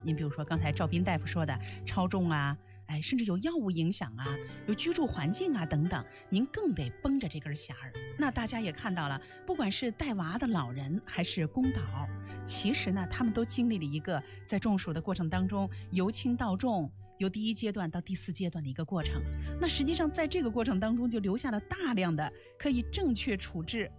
您比如说刚才赵斌大夫说的超重啊，甚至有药物影响啊，有居住环境啊等等，您更得绷着这根弦儿。那大家也看到了，不管是带娃的老人还是公导，其实呢，他们都经历了一个在中暑的过程当中由轻到重，由第1阶段到第4阶段的一个过程。那实际上在这个过程当中就留下了大量的可以正确处置